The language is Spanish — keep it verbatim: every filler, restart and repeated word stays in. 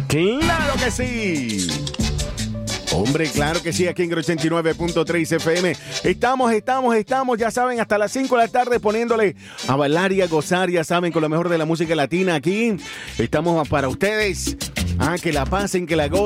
¡Claro que sí! Hombre, claro que sí, aquí en ochenta y nueve punto tres F M. Estamos, estamos, estamos, ya saben, hasta las cinco de la tarde poniéndole a bailar y a gozar, ya saben, con lo mejor de la música latina aquí. Estamos para ustedes. Ah, que la pasen, que la gocen.